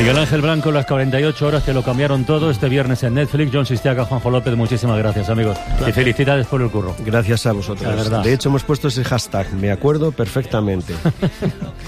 Miguel Ángel Blanco, las 48 horas que lo cambiaron todo este viernes en Netflix. John Sistiaga, Juanjo López, muchísimas gracias, amigos. Gracias. Y felicidades por el curro. Gracias a vosotros. La verdad. De hecho, hemos puesto ese hashtag, me acuerdo perfectamente.